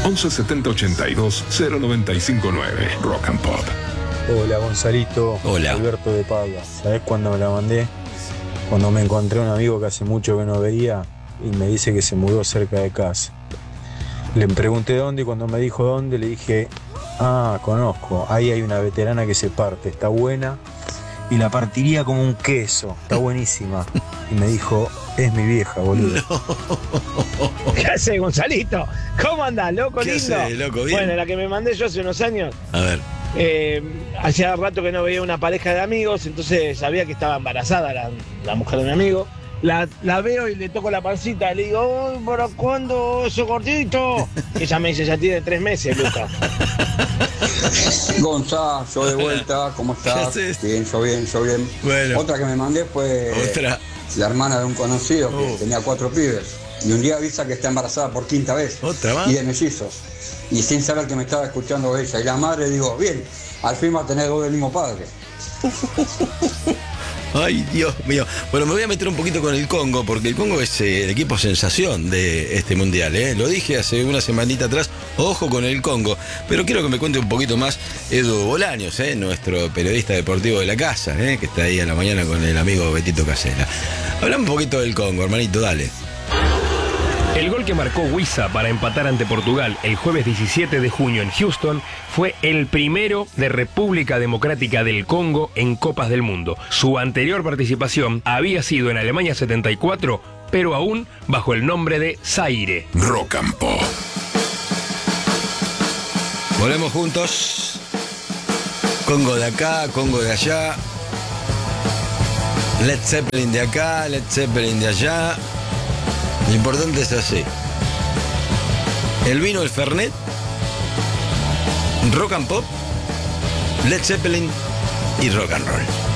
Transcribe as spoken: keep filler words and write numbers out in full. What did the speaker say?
once setenta ochenta y dos cero noventa y cinco nueve. Rock and Pop. Hola Gonzalito. Hola. Alberto de Padua. ¿Sabés cuándo me la mandé? Cuando me encontré un amigo que hace mucho que no veía y me dice que se mudó cerca de casa. Le pregunté dónde y cuando me dijo dónde le dije, ah, conozco, ahí hay una veterana que se parte, está buena y la partiría como un queso, está buenísima. Y me dijo, es mi vieja, boludo. No. ¿Qué hace, Gonzalito? ¿Cómo andás, loco, ¿Qué lindo? hace, loco? ¿Bien? Bueno, la que me mandé yo hace unos años, A ver. eh, hacía rato que no veía una pareja de amigos, entonces sabía que estaba embarazada la, la mujer de mi amigo. La, la veo y le toco la pancita, le digo, oh, ¿para cuándo eso cortito? Y ella me dice, ya tiene tres meses, Luca. Gonzalo, yo de vuelta, ¿cómo ¿Qué estás? haces? Bien, yo bien, yo bien. Bueno. Otra que me mandé fue Otra. la hermana de un conocido que Oh. tenía cuatro pibes. Y un día avisa que está embarazada por quinta vez. ¿Otra más? Y de mellizos. Y sin saber que me estaba escuchando ella. Y la madre, digo, bien, al fin va a tener dos del mismo padre. Ay, Dios mío. Bueno, me voy a meter un poquito con el Congo, porque el Congo es eh, el equipo sensación de este mundial, ¿eh? Lo dije hace una semanita atrás, ojo con el Congo. Pero quiero que me cuente un poquito más Edu Bolaños, ¿eh? Nuestro periodista deportivo de la casa, ¿eh? Que está ahí a la mañana con el amigo Betito Casella. Hablamos un poquito del Congo, hermanito, dale. El gol que marcó Wissa para empatar ante Portugal el jueves diecisiete de junio en Houston fue el primero de República Democrática del Congo en Copas del Mundo. Su anterior participación había sido en Alemania setenta y cuatro, pero aún bajo el nombre de Zaire. Rock and Pop. Volvemos juntos. Congo de acá, Congo de allá. Led Zeppelin de acá, Led Zeppelin de allá. Lo importante es así. El vino, el Fernet, Rock and Pop, Led Zeppelin y Rock and Roll.